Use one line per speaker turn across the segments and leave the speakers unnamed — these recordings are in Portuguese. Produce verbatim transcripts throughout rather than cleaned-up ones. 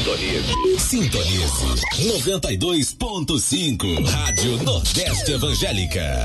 Sintonize. Sintonize. noventa e dois ponto cinco. Rádio Nordeste Evangélica.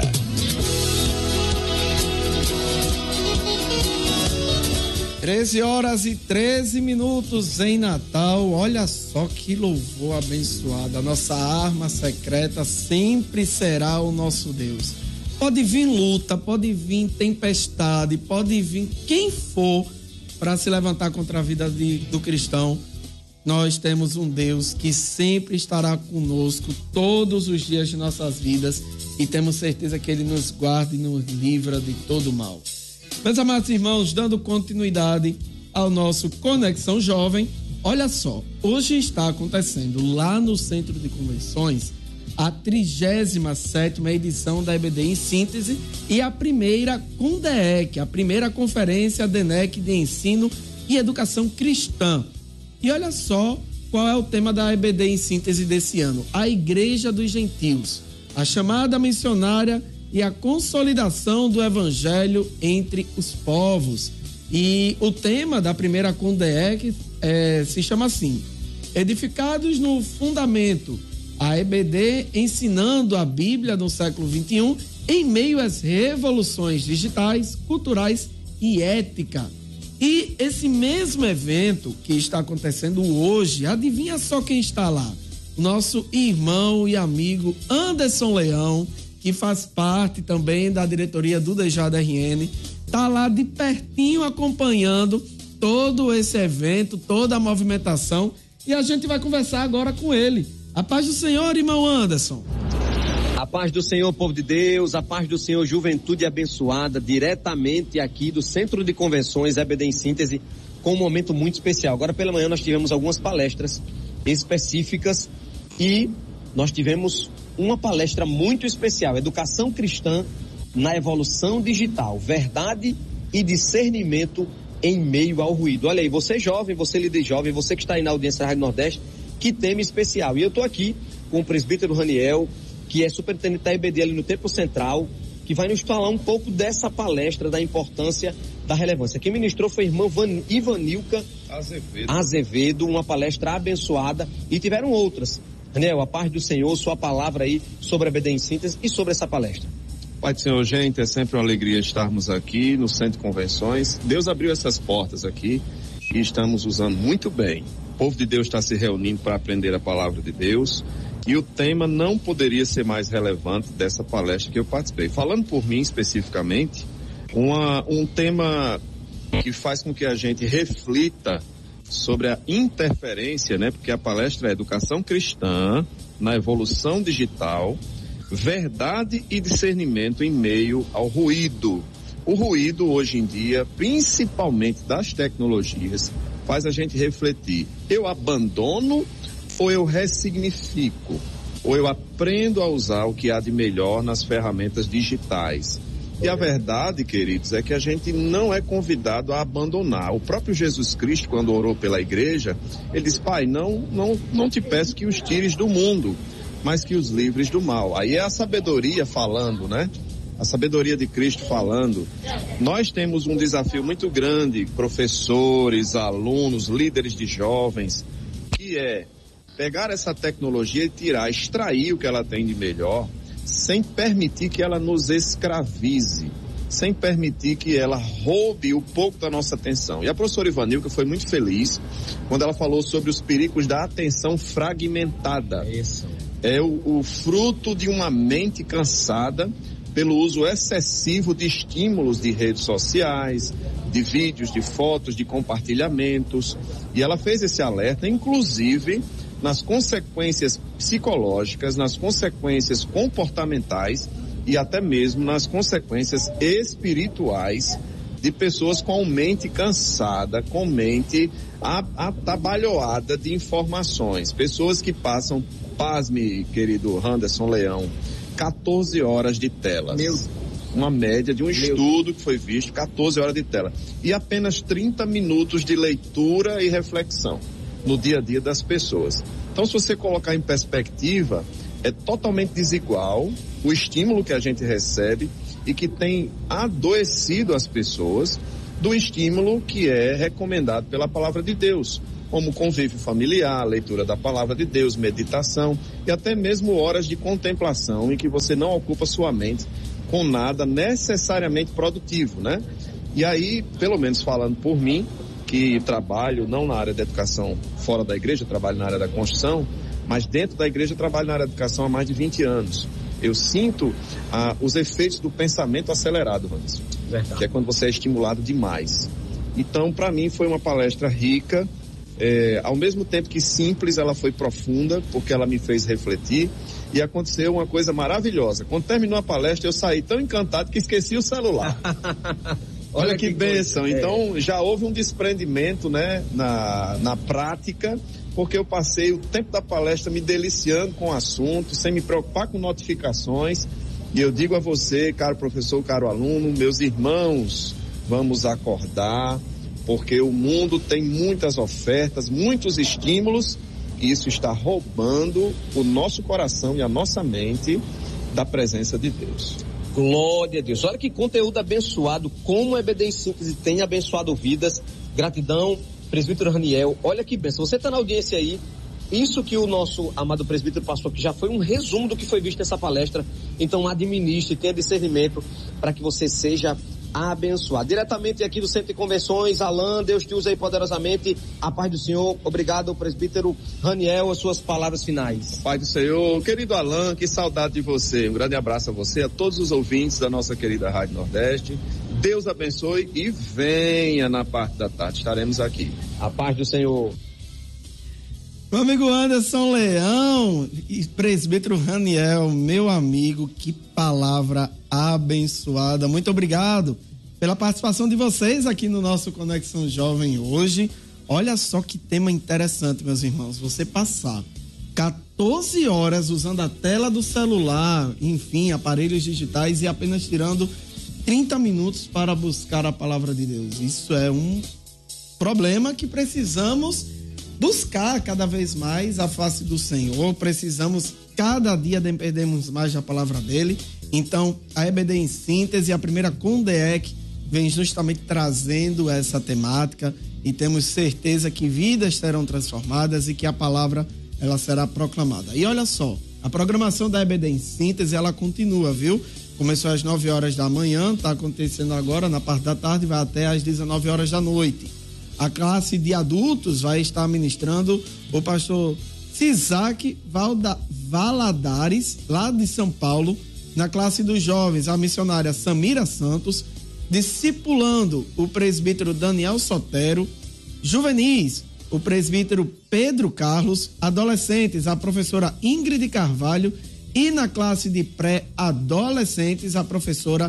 treze horas e treze minutos em Natal. Olha só que louvor abençoado. A nossa arma secreta sempre será o nosso Deus. Pode vir luta, pode vir tempestade, pode vir quem for para se levantar contra a vida de, do cristão. Nós temos um Deus que sempre estará conosco todos os dias de nossas vidas e temos certeza que Ele nos guarda e nos livra de todo mal. Meus amados irmãos, dando continuidade ao nosso Conexão Jovem, olha só, hoje está acontecendo lá no Centro de Convenções a trigésima sétima edição da E B D em Síntese e a primeira CONDEEC, a primeira Conferência D E N E C de Ensino e Educação Cristã. E olha só qual é o tema da E B D em Síntese desse ano: a Igreja dos Gentios, a chamada missionária e a consolidação do Evangelho entre os povos. E o tema da primeira CONDEEC é, se chama assim: Edificados no Fundamento, a E B D ensinando a Bíblia no século vinte e um em meio às revoluções digitais, culturais e ética. E esse mesmo evento que está acontecendo hoje, adivinha só quem está lá? Nosso irmão e amigo Anderson Leão, que faz parte também da diretoria do D J R N, está lá de pertinho acompanhando todo esse evento, toda a movimentação, e a gente vai conversar agora com ele. A paz do Senhor, irmão Anderson.
A paz do Senhor, povo de Deus, a paz do Senhor, juventude abençoada, diretamente aqui do Centro de Convenções E B D em Síntese, com um momento muito especial. Agora pela manhã nós tivemos algumas palestras específicas e nós tivemos uma palestra muito especial: Educação Cristã na Evolução Digital, Verdade e Discernimento em Meio ao Ruído. Olha aí, você jovem, você líder jovem, você que está aí na audiência da Rádio Nordeste, que tema especial. E eu estou aqui com o presbítero Raniel, que é superintendente da E B D ali no Templo Central, que vai nos falar um pouco dessa palestra, da importância, da relevância. Quem ministrou foi a irmã Van, Ivanilca Azevedo. Azevedo, uma palestra abençoada, e tiveram outras. Raniel, a paz do Senhor, sua palavra aí sobre a E B D em Síntese e sobre essa palestra.
Pai do Senhor, gente, é sempre uma alegria estarmos aqui no Centro de Convenções. Deus abriu essas portas aqui e estamos usando muito bem. O povo de Deus está se reunindo para aprender a palavra de Deus e o tema não poderia ser mais relevante dessa palestra que eu participei. Falando por mim especificamente, uma, um tema que faz com que a gente reflita sobre a interferência, né? Porque a palestra é Educação Cristã na Evolução Digital, Verdade e Discernimento em Meio ao Ruído. O ruído hoje em dia, principalmente das tecnologias, faz a gente refletir: eu abandono ou eu ressignifico? Ou eu aprendo a usar o que há de melhor nas ferramentas digitais? E a verdade, queridos, é que a gente não é convidado a abandonar. O próprio Jesus Cristo, quando orou pela igreja, ele disse: Pai, não, não, não te peço que os tires do mundo, mas que os livres do mal. Aí é a sabedoria falando, né? A sabedoria de Cristo falando. Nós temos um desafio muito grande, professores, alunos, líderes de jovens, que é pegar essa tecnologia e tirar, extrair o que ela tem de melhor, sem permitir que ela nos escravize, sem permitir que ela roube um pouco da nossa atenção. E a professora Ivanilca foi muito feliz quando ela falou sobre os perigos da atenção fragmentada. Isso. É o, o fruto de uma mente cansada pelo uso excessivo de estímulos de redes sociais, de vídeos, de fotos, de compartilhamentos. E ela fez esse alerta, inclusive nas consequências psicológicas, nas consequências comportamentais e até mesmo nas consequências espirituais de pessoas com mente cansada, com mente atabalhoada de informações. Pessoas que passam, pasme, querido Anderson Leão, quatorze horas de telas. Meu. Uma média de um Meu. estudo que foi visto, quatorze horas de tela. E apenas trinta minutos de leitura e reflexão no dia a dia das pessoas. Então, se você colocar em perspectiva, é totalmente desigual o estímulo que a gente recebe e que tem adoecido as pessoas do estímulo que é recomendado pela palavra de Deus. como convívio familiar, leitura da palavra de Deus, meditação e até mesmo horas de contemplação em que você não ocupa sua mente com nada necessariamente produtivo, né? E aí, pelo menos falando por mim, que trabalho não na área da educação fora da igreja, trabalho na área da construção, mas dentro da igreja trabalho na área da educação há mais de vinte anos. Eu sinto ah, os efeitos do pensamento acelerado, Vanessa, que é quando você é estimulado demais. Então, para mim, foi uma palestra rica, é, ao mesmo tempo que simples, ela foi profunda, porque ela me fez refletir, e aconteceu uma coisa maravilhosa. Quando terminou a palestra, eu saí tão encantado que esqueci o celular. Olha, Olha que, que bênção. Coisa. Então, já houve um desprendimento, né, na, na prática, porque eu passei o tempo da palestra me deliciando com o assunto, sem me preocupar com notificações. E eu digo a você, caro professor, caro aluno, meus irmãos, vamos acordar, porque o mundo tem muitas ofertas, muitos estímulos, e isso está roubando o nosso coração e a nossa mente da presença de Deus.
Glória a Deus. Olha que conteúdo abençoado, como a E B D em Síntese tem abençoado vidas. Gratidão, presbítero Raniel. Olha que bênção. Você está na audiência aí. Isso que o nosso amado presbítero passou aqui já foi um resumo do que foi visto nessa palestra. Então administre, tenha discernimento para que você seja abençoado. Diretamente aqui do Centro de Convenções, Alain, Deus te usa aí poderosamente. A paz do Senhor. Obrigado, presbítero Raniel, as suas palavras finais.
Paz do Senhor. Querido Alain, que saudade de você. Um grande abraço a você, a todos os ouvintes da nossa querida Rádio Nordeste. Deus abençoe e venha na parte da tarde. Estaremos aqui.
A paz do Senhor.
Meu amigo Anderson Leão e presbítero Raniel, meu amigo, que palavra abençoada. Muito obrigado pela participação de vocês aqui no nosso Conexão Jovem hoje. Olha só que tema interessante, meus irmãos. Você passar quatorze horas usando a tela do celular, enfim, aparelhos digitais e apenas tirando trinta minutos para buscar a palavra de Deus. Isso é um problema que precisamos buscar cada vez mais a face do Senhor. Precisamos cada dia dependermos mais da palavra dele. Então, a E B D em Síntese, a primeira Condec, vem justamente trazendo essa temática e temos certeza que vidas serão transformadas e que a palavra ela será proclamada. E olha só, a programação da E B D em Síntese, ela continua, viu? Começou às nove horas da manhã, está acontecendo agora na parte da tarde, vai até às dezenove horas da noite. A classe de adultos vai estar ministrando o pastor Cisac Valda, Valadares, lá de São Paulo. Na classe dos jovens, a missionária Samira Santos, discipulando o presbítero Daniel Sotero. Juvenis, o presbítero Pedro Carlos. Adolescentes, a professora Ingrid Carvalho. E na classe de pré-adolescentes, a professora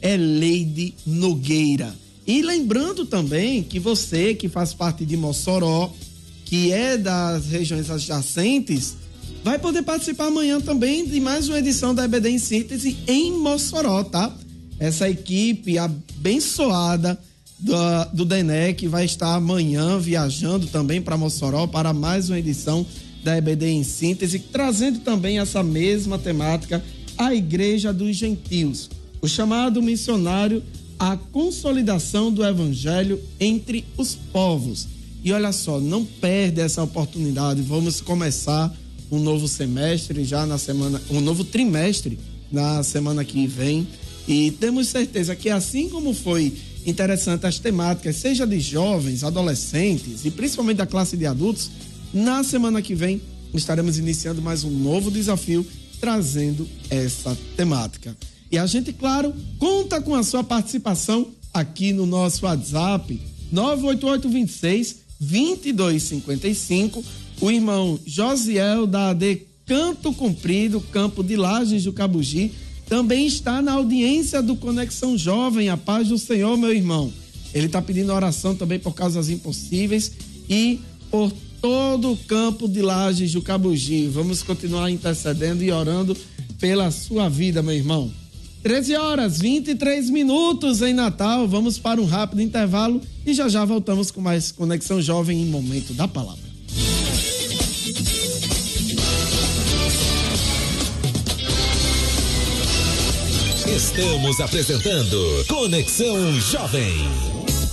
Eleide Nogueira. E lembrando também que você que faz parte de Mossoró, que é das regiões adjacentes, vai poder participar amanhã também de mais uma edição da E B D em Síntese em Mossoró, tá? Essa equipe abençoada do, do D E N E C vai estar amanhã viajando também para Mossoró para mais uma edição da E B D em Síntese, trazendo também essa mesma temática, a Igreja dos Gentios, o chamado missionário, a consolidação do evangelho entre os povos. E olha só, não perde essa oportunidade. Vamos começar um novo semestre já na semana, um novo trimestre na semana que vem. E temos certeza que assim como foi interessante as temáticas, seja de jovens, adolescentes e principalmente da classe de adultos, na semana que vem estaremos iniciando mais um novo desafio trazendo essa temática. E a gente, claro, conta com a sua participação aqui no nosso WhatsApp, nove oito oito, dois seis, dois dois cinco cinco. O irmão Josiel da A D Canto Comprido, Campo de Lages do Cabugi, também está na audiência do Conexão Jovem. A paz do Senhor, meu irmão. Ele está pedindo oração também por causas impossíveis e por todo o Campo de Lages do Cabugi. Vamos continuar intercedendo e orando pela sua vida, meu irmão. treze horas, vinte e três minutos em Natal. Vamos para um rápido intervalo e já já voltamos com mais Conexão Jovem em Momento da Palavra.
Estamos apresentando Conexão Jovem.